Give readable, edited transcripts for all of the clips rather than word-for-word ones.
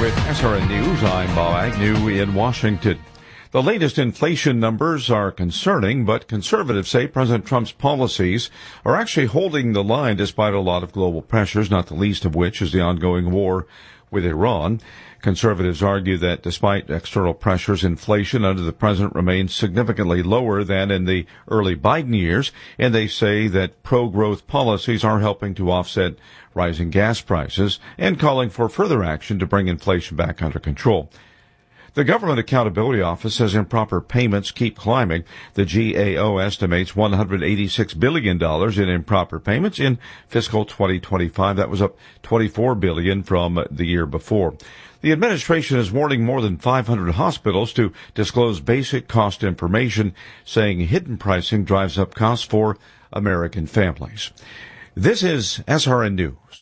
With SRN News, I'm Bob Agnew in Washington. The latest inflation numbers are concerning, but conservatives say President Trump's policies are actually holding the line despite a lot of global pressures, not the least of which is the ongoing war with Iran. Conservatives argue that despite external pressures, inflation under the president remains significantly lower than in the early Biden years, and they say that pro-growth policies are helping to offset rising gas prices and calling for further action to bring inflation back under control. The Government Accountability Office says improper payments keep climbing. The GAO estimates $186 billion in improper payments in fiscal 2025. That was up $24 billion from the year before. The administration is warning more than 500 hospitals to disclose basic cost information, saying hidden pricing drives up costs for American families. This is SRN News.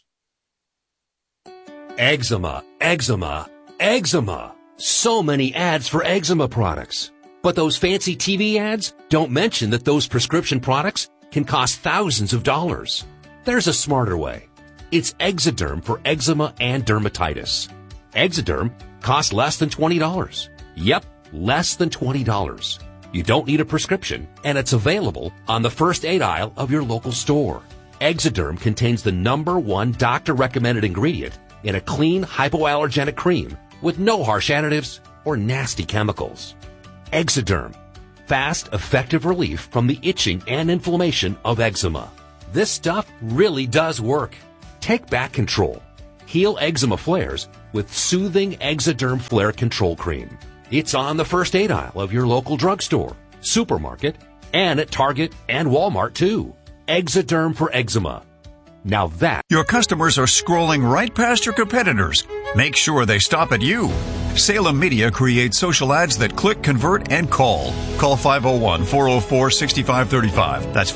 Eczema, eczema, eczema. So many ads for eczema products. But those fancy TV ads don't mention that those prescription products can cost thousands of dollars. There's a smarter way. It's Exoderm for eczema and dermatitis. Exoderm costs less than $20. Yep, less than $20. You don't need a prescription, and it's available on the first aid aisle of your local store. Exoderm contains the #1 doctor-recommended ingredient in a clean, hypoallergenic cream with no harsh additives or nasty chemicals. Exoderm. Fast, effective relief from the itching and inflammation of eczema. This stuff really does work. Take back control. Heal eczema flares with soothing Exoderm Flare Control Cream. It's on the first aid aisle of your local drugstore, supermarket, and at Target and Walmart too. Exoderm for eczema. Now that your customers are scrolling right past your competitors. Make sure they stop at you. Salem Media creates social ads that click, convert, and call. Call 501-404-6535. That's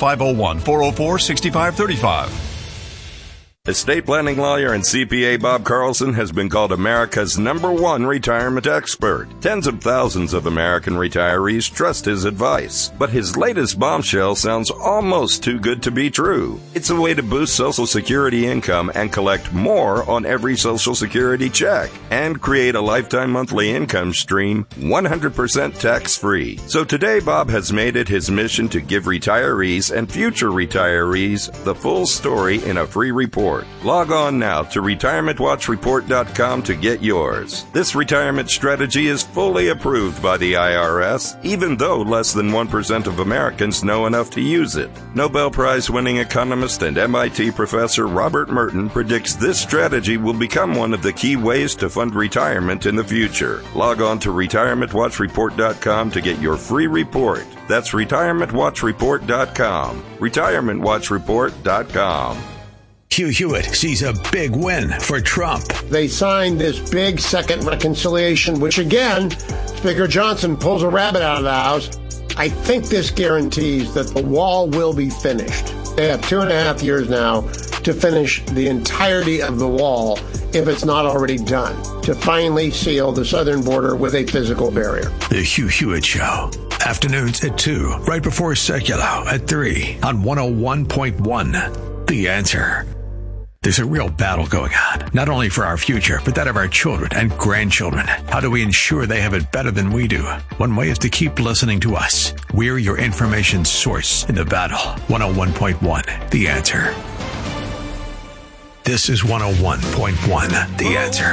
501-404-6535. Estate planning lawyer and CPA Bob Carlson has been called America's #1 retirement expert. Tens of thousands of American retirees trust his advice. But his latest bombshell sounds almost too good to be true. It's a way to boost Social Security income and collect more on every Social Security check and create a lifetime monthly income stream 100% tax-free. So today, Bob has made it his mission to give retirees and future retirees the full story in a free report. Log on now to retirementwatchreport.com to get yours. This retirement strategy is fully approved by the IRS, even though less than 1% of Americans know enough to use it. Nobel Prize-winning economist and MIT professor Robert Merton predicts this strategy will become one of the key ways to fund retirement in the future. Log on to retirementwatchreport.com to get your free report. That's retirementwatchreport.com. retirementwatchreport.com. Hugh Hewitt sees a big win for Trump. They signed this big second reconciliation, which again, Speaker Johnson pulls a rabbit out of the house. I think this guarantees that the wall will be finished. They have 2.5 years now to finish the entirety of the wall, if it's not already done, to finally seal the southern border with a physical barrier. The Hugh Hewitt Show. Afternoons at 2, right before Secular at 3 on 101.1. The Answer. There's a real battle going on, not only for our future, but that of our children and grandchildren. How do we ensure they have it better than we do? One way is to keep listening to us. We're your information source in the battle. 101.1, The Answer. This is 101.1, The Answer.